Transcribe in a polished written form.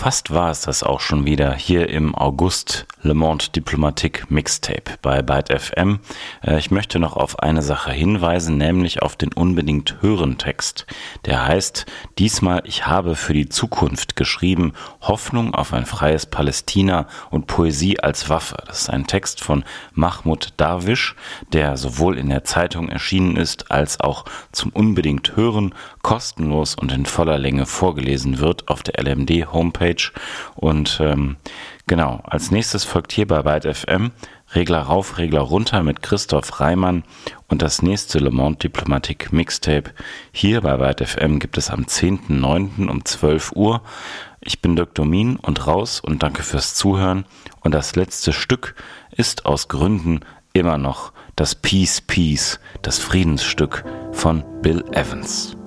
fast war es das auch schon wieder hier im August Le Monde Diplomatique Mixtape bei Byte FM. Ich möchte noch auf eine Sache hinweisen, nämlich auf den Unbedingt hören Text. Der heißt: Diesmal, ich habe für die Zukunft geschrieben, Hoffnung auf ein freies Palästina und Poesie als Waffe. Das ist ein Text von Mahmoud Darwish, der sowohl in der Zeitung erschienen ist, als auch zum Unbedingt hören kostenlos und in voller Länge vorgelesen wird auf der LMD-Homepage. Und genau, als nächstes folgt hier bei Byte FM Regler rauf, Regler runter mit Christoph Reimann und das nächste Le Monde Diplomatique Mixtape. Hier bei Byte FM gibt es am 10.09. um 12 Uhr. Ich bin Dirk Domin und raus und danke fürs Zuhören. Und das letzte Stück ist aus Gründen immer noch das Peace, das Friedensstück von Bill Evans.